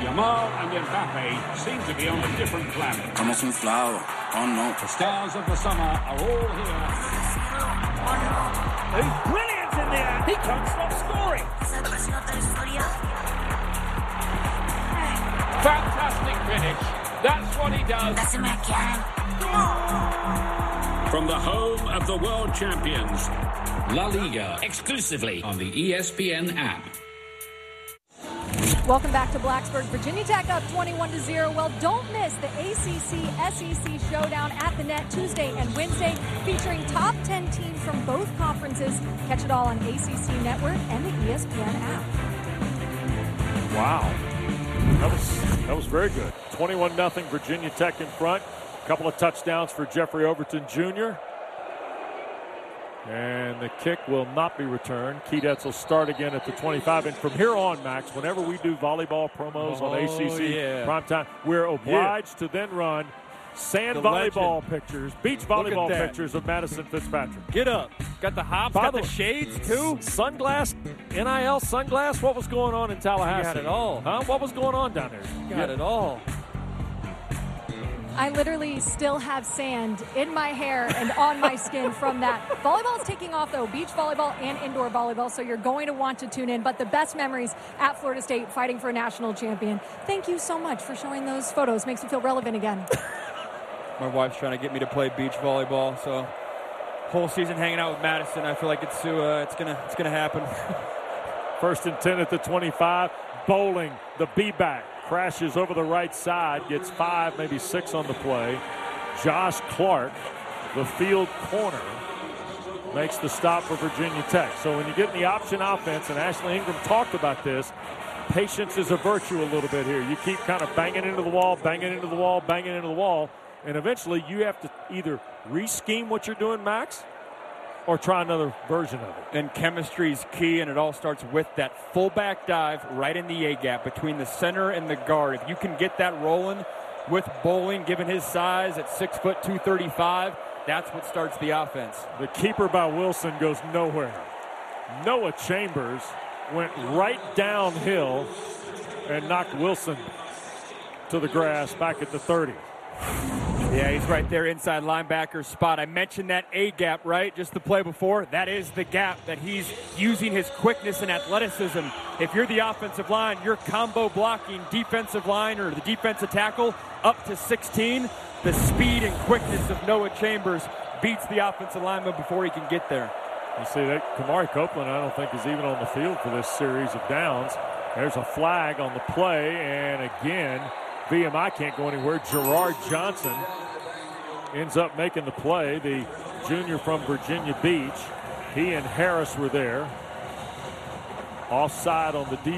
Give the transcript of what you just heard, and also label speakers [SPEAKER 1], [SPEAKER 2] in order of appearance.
[SPEAKER 1] Yamal and Mbappe seem to be on a different planet.
[SPEAKER 2] Estamos inflados. Oh no.
[SPEAKER 1] The stars of the summer are all here.
[SPEAKER 3] He's brilliant in there. He can't stop scoring.
[SPEAKER 1] Fantastic finish. That's what he does. From the home of the world champions, La Liga, exclusively on the ESPN app.
[SPEAKER 4] Welcome back to Blacksburg. Virginia Tech up 21-0. Well, don't miss the ACC-SEC showdown at the Net Tuesday and Wednesday, featuring top 10 teams from both conferences. Catch it all on ACC Network and the ESPN app.
[SPEAKER 3] Wow. That was very good. 21-0 Virginia Tech in front. A couple of touchdowns for Jeffrey Overton Jr. And the kick will not be returned. Keydetz will start again at the 25. And from here on, Max, whenever we do volleyball promos on ACC primetime, we're obliged to then run sand volleyball pictures, beach volleyball pictures of Madison Fitzpatrick.
[SPEAKER 5] Get up. Got the hops, got the shades, too.
[SPEAKER 3] Sunglass, NIL sunglass. What was going on in Tallahassee?
[SPEAKER 5] You got it all.
[SPEAKER 3] Huh? What was going on down there?
[SPEAKER 5] You got it all.
[SPEAKER 4] I literally still have sand in my hair and on my skin from that. Volleyball is taking off, though, beach volleyball and indoor volleyball, so you're going to want to tune in. But the best memories at Florida State fighting for a national champion. Thank you so much for showing those photos. Makes me feel relevant again.
[SPEAKER 5] My wife's trying to get me to play beach volleyball, so whole season hanging out with Madison. I feel like it's gonna happen.
[SPEAKER 3] 1st and 10 at the 25. Bowling, the B-back, crashes over the right side, gets 5, maybe 6 on the play. Josh Clark, the field corner, makes the stop for Virginia Tech. So when you get in the option offense, and Ashley Ingram talked about this, patience is a virtue a little bit here. You keep kind of banging into the wall, banging into the wall, banging into the wall, and eventually you have to either re-scheme what you're doing, Max, or try another version of it.
[SPEAKER 5] And chemistry is key, and it all starts with that fullback dive right in the A-gap between the center and the guard. If you can get that rolling with Bowling, given his size at 6', 235, that's what starts the offense.
[SPEAKER 3] The keeper by Wilson goes nowhere. Noah Chambers went right downhill and knocked Wilson to the grass back at the 30.
[SPEAKER 5] Yeah, he's right there inside linebacker spot. I mentioned that A-gap, right? Just the play before. That is the gap that he's using his quickness and athleticism. If you're the offensive line, you're combo blocking defensive line or the defensive tackle up to 16. The speed and quickness of Noah Chambers beats the offensive lineman before he can get there.
[SPEAKER 3] You see that Kamari Copeland, I don't think, is even on the field for this series of downs. There's a flag on the play, and again, VMI can't go anywhere. Gerard Johnson ends up making the play, the junior from Virginia Beach. He and Harris were there. Offside on the defense.